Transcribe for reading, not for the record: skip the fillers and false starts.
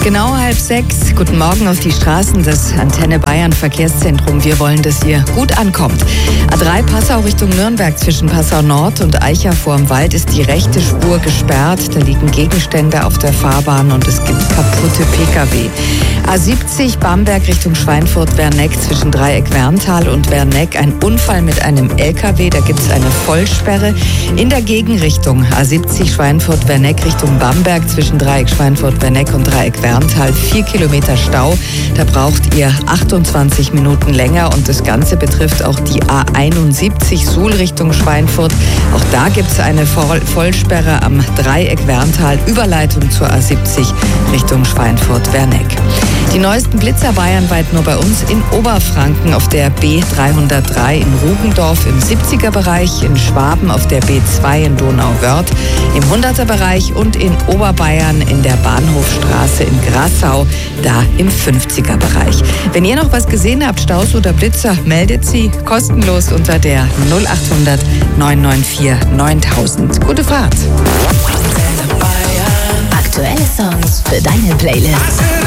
Genau 5:30. Guten Morgen auf die Straßen des Antenne Bayern Verkehrszentrum. Wir wollen, dass ihr gut ankommt. A3 Passau Richtung Nürnberg zwischen Passau Nord und Eicha vorm Wald ist die rechte Spur gesperrt. Da liegen Gegenstände auf der Fahrbahn und es gibt kaputte Pkw. A70 Bamberg Richtung Schweinfurt-Werneck zwischen Dreieck-Werntal und Werneck. Ein Unfall mit einem LKW, da gibt es eine Vollsperre. In der Gegenrichtung A70 Schweinfurt-Werneck Richtung Bamberg zwischen Dreieck Schweinfurt-Werneck und Dreieck-Werntal 4 Kilometer Stau. Da braucht ihr 28 Minuten länger und das Ganze betrifft auch die A71 Suhl Richtung Schweinfurt. Auch da gibt es eine Vollsperre am Dreieck-Werntal, Überleitung zur A70 Richtung Schweinfurt-Werneck. Die neuesten Blitzer bayernweit nur bei uns in Oberfranken auf der B303 in Rugendorf im 70er-Bereich, in Schwaben auf der B2 in Donauwörth im 100er-Bereich und in Oberbayern in der Bahnhofstraße in Grassau, da im 50er-Bereich. Wenn ihr noch was gesehen habt, Staus oder Blitzer, meldet sie kostenlos unter der 0800 994 9000. Gute Fahrt! Aktuelle Songs für deine Playlist.